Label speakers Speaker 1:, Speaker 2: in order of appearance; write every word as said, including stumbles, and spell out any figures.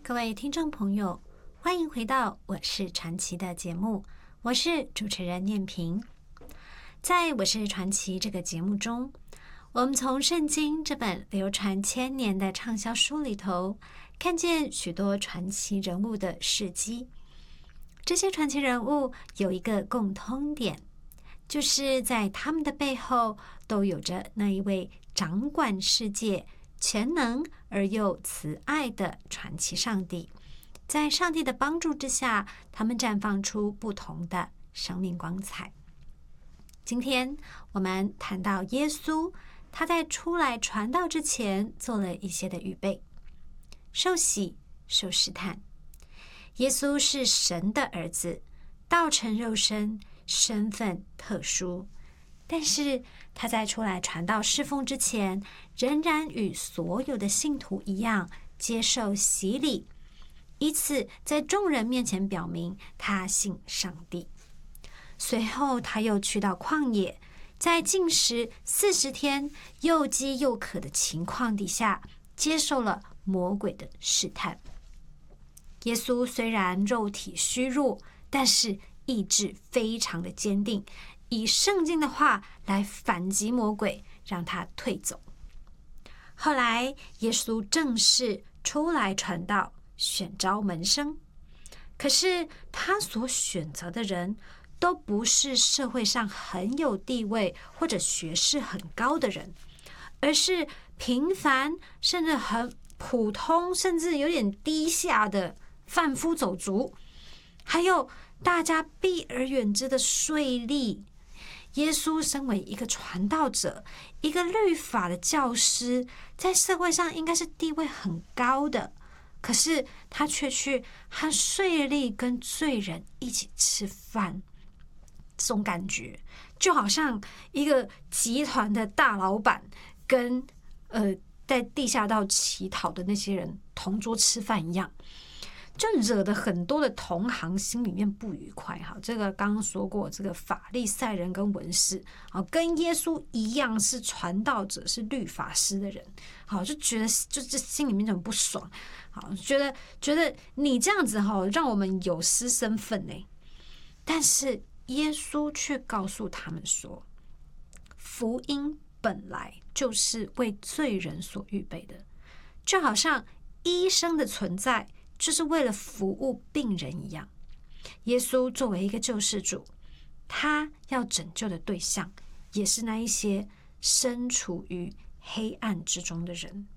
Speaker 1: 各位听众朋友，欢迎回到我是传奇的节目，我是主持人念萍。在我是传奇这个节目中，我们从圣经这本流传千年的畅销书里头，看见许多传奇人物的事迹。这些传奇人物有一个共通点，就是在他们的背后都有着那一位掌管世界、全能而又慈爱的传奇上帝。在上帝的帮助之下，他们绽放出不同的生命光彩。今天我们谈到耶稣，他在出来传道之前做了一些的预备。受洗、受试探。耶稣是神的儿子，道成肉身，身份特殊。但是他在出来传道侍奉之前，仍然与所有的信徒一样接受洗礼，以此在众人面前表明他信上帝。随后他又去到旷野，在禁食四十天又饥又渴的情况底下，接受了魔鬼的试探。耶稣虽然肉体虚弱，但是意志非常的坚定，以圣经的话来反击魔鬼，让他退走。后来耶稣正式出来传道，选召门生。可是他所选择的人都不是社会上很有地位或者学识很高的人，而是平凡甚至很普通甚至有点低下的贩夫走卒，还有大家避而远之的税吏。耶稣身为一个传道者，一个律法的教师，在社会上应该是地位很高的，可是他却去和税吏跟罪人一起吃饭。这种感觉就好像一个集团的大老板跟呃在地下道乞讨的那些人同桌吃饭一样，就惹得很多的同行心里面不愉快。哈，这个刚刚说过，这个法利赛人跟文士，好，跟耶稣一样是传道者、是律法师的人，好，就觉得就是心里面很不爽，好，觉得觉得你这样子哈，让我们有失身份呢。但是耶稣却告诉他们说，福音本来就是为罪人所预备的，就好像医生的存在就是为了服务病人一样。耶稣作为一个救世主，他要拯救的对象也是那一些身处于黑暗之中的人。